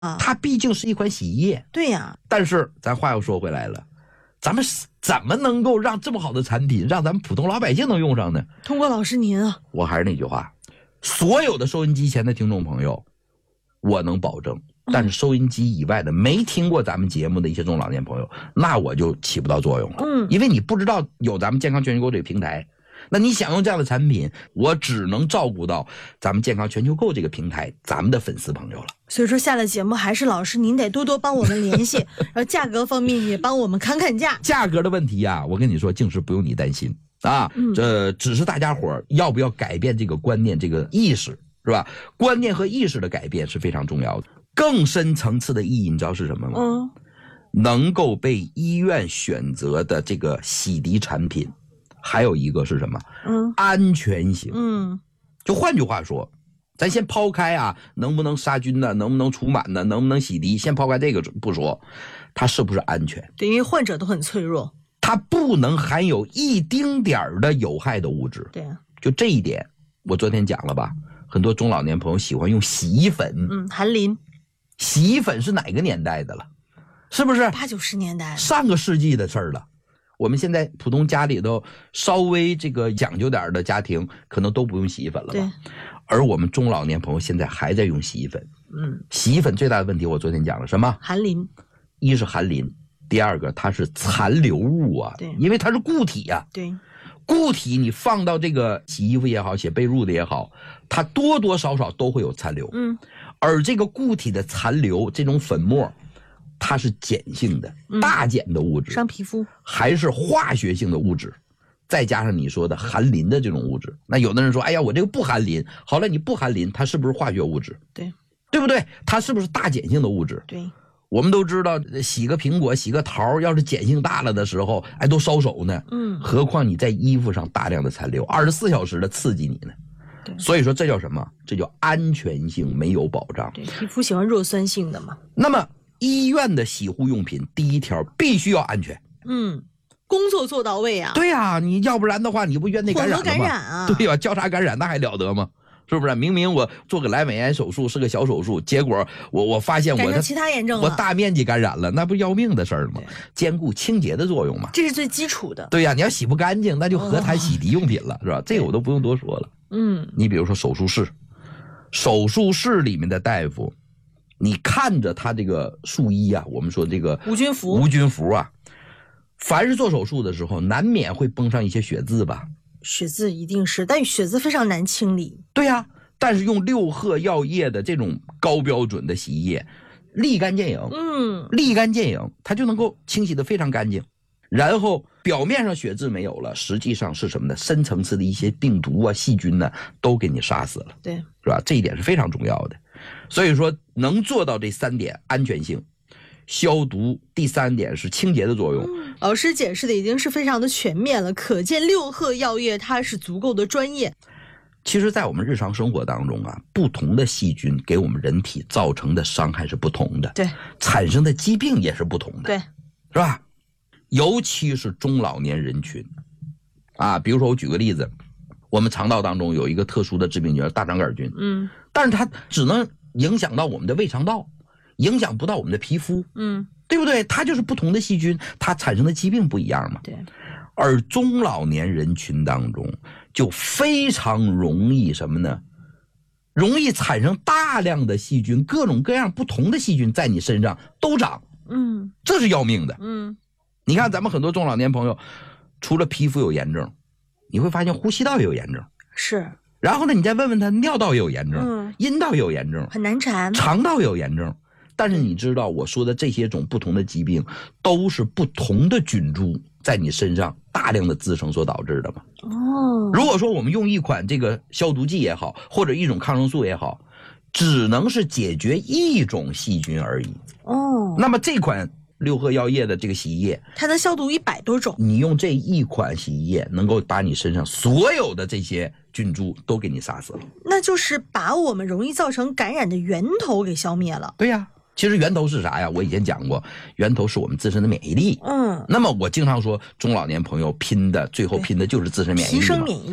它毕竟是一款洗衣液。 对呀。 但是咱话又说回来了，咱们怎么能够让这么好的产品让咱们普通老百姓能用上呢？ 通过老师您啊， 我还是那句话，所有的收音机前的听众朋友，我能保证，但是收音机以外的没听过咱们节目的一些中老年朋友，那我就起不到作用了。因为你不知道有咱们健康全球购这个平台，那你想用这样的产品，我只能照顾到咱们健康全球购这个平台咱们的粉丝朋友了。 所以说下了节目还是老师您得多多帮我们联系，然后价格方面也帮我们砍价。 价格的问题啊，我跟你说，竟是不用你担心啊，这只是大家伙要不要改变这个观念，这个意识，是吧？观念和意识的改变是非常重要的。更深层次的意义你知道是什么吗？能够被医院选择的这个洗涤产品，还有一个是什么？安全性。就换句话说，咱先抛开啊，能不能杀菌呢？能不能除螨呢？能不能洗涤？先抛开这个不说，它是不是安全？ 对，因为患者都很脆弱， 它不能含有一丁点儿的有害的物质。 对啊， 就这一点，我昨天讲了吧？很多中老年朋友喜欢用洗衣粉， 含磷。 洗衣粉是哪个年代的了？是不是 80、90年代上个世纪的事儿了？我们现在普通家里头稍微这个讲究点的家庭，可能都不用洗衣粉了吧？ 对。 而我们中老年朋友现在还在用洗衣粉。洗衣粉最大的问题，我昨天讲了什么？ 含磷。 一是含磷，第二个它是残留物啊， 对， 因为它是固体啊。 对。 固体你放到这个洗衣服也好，写被褥的也好，它多多少少都会有残留。而这个固体的残留，这种粉末，它是碱性的，大碱的物质， 伤皮肤， 还是化学性的物质，再加上你说的含磷的这种物质。那有的人说，哎呀，我这个不含磷，好了，你不含磷，它是不是化学物质？ 对， 对不对？它是不是大碱性的物质？ 对。 我们都知道，洗个苹果、洗个桃，要是碱性大了的时候，哎，都烧手呢。何况你在衣服上大量的残留，24小时的刺激你呢。 对， 所以说这叫什么？这叫安全性没有保障。 对，皮肤喜欢弱酸性的嘛。 那么医院的洗护用品，第一条必须要安全。 工作做到位啊。 对呀，你要不然的话，你不院内感染了吗？ 混合感染啊。 对呀，交叉感染那还了得吗？是不是？明明我做个阑尾炎手术是个小手术，结果我发现我的其他炎症了， 我大面积感染了，那不要命的事儿吗？兼顾清洁的作用嘛， 这是最基础的。 对呀，你要洗不干净，那就何谈洗涤用品了，是吧？这个我都不用多说了。你比如说手术室里面的大夫，你看着他这个术衣啊，我们说这个无菌服啊，凡是做手术的时候，难免会崩上一些血渍吧。 血渍一定是，但血渍非常难清理。 对呀，但是用六贺药业的这种高标准的洗衣液，立竿见影。立竿见影，它就能够清洗得非常干净。然后表面上血渍没有了，实际上是什么呢？深层次的一些病毒啊、细菌呢，都给你杀死了。 对， 是吧？这一点是非常重要的。所以说，能做到这3点：安全性、消毒，第3点是清洁的作用。 老师解释的已经是非常的全面了，可见六贺药业它是足够的专业。 其实在我们日常生活当中啊，不同的细菌给我们人体造成的伤害是不同的， 对， 产生的疾病也是不同的， 对， 是吧？尤其是中老年人群啊，比如说我举个例子，我们肠道当中有一个特殊的致病菌大肠杆菌，但是它只能影响到我们的胃肠道，影响不到我们的皮肤，对不对？它就是不同的细菌，它产生的疾病不一样嘛。 对。 而中老年人群当中就非常容易什么呢？容易产生大量的细菌，各种各样不同的细菌在你身上都长，这是要命的。你看咱们很多中老年朋友，除了皮肤有炎症，你会发现呼吸道也有炎症， 是。 然后呢，你再问问他，尿道也有炎症，阴道也有炎症， 很难缠， 肠道也有炎症。但是你知道我说的这些种不同的疾病，都是不同的菌株在你身上大量的滋生所导致的嘛。如果说我们用一款这个消毒剂也好，或者一种抗生素也好，只能是解决一种细菌而已。那么这款六贺药业的这个洗衣液， 它能消毒100多种， 你用这一款洗衣液能够把你身上所有的这些菌株都给你杀死了， 那就是把我们容易造成感染的源头给消灭了。 对呀，其实源头是啥呀？我以前讲过，源头是我们自身的免疫力。那么我经常说，中老年朋友最后拼的就是自身免疫力， 提升免疫力。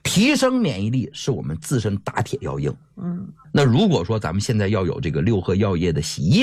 提升免疫力是我们自身打铁要硬。那如果说咱们现在要有这个六合药业的洗衣